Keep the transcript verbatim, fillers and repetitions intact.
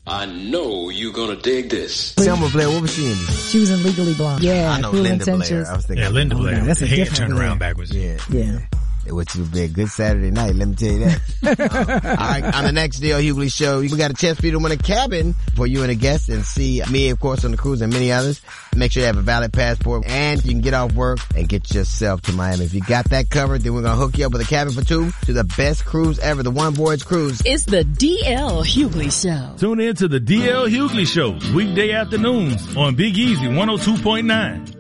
I know you're gonna dig this. Selma Blair, what was she in? She was in Legally Blonde. Yeah, I know Cruel Linda Intentions. Blair. I was thinking. Yeah, Linda Oh, Blair. no, that's a the head different turned Blair. around backwards. Yeah. Yeah. Which would be a good Saturday night, let me tell you that. uh, all right, on the next D L Hughley Show, we got a chance for you to win a cabin for you and a guest and see me, of course, on the cruise and many others. Make sure you have a valid passport and you can get off work and get yourself to Miami. If you got that covered, then we're going to hook you up with a cabin for two to the best cruise ever, the One Voyage Cruise. It's the D L Hughley Show. Tune in to the D L Hughley Show, weekday afternoons on Big Easy one oh two point nine.